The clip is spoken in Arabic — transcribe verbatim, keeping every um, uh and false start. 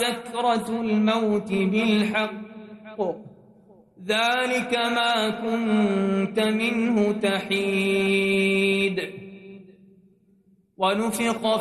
سكرة الموت بالحق ذلك ما كنت منه تحيد ونفخ